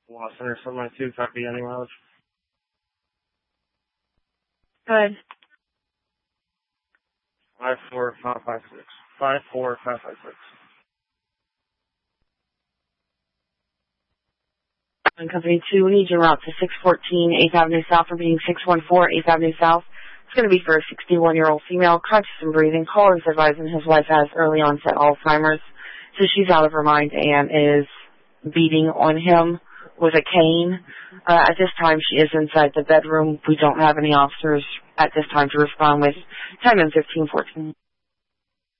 Law Center 792, copy any mileage. Good. 54556. 54556. And Company 2, we need you route to 614 8th Avenue South, repeating 614 8th Avenue South. It's going to be for a 61-year-old female, conscious and breathing. Caller is advising his wife has early onset Alzheimer's, so she's out of her mind and is beating on him with a cane. At this time, she is inside the bedroom. We don't have any officers at this time to respond with time and 1514.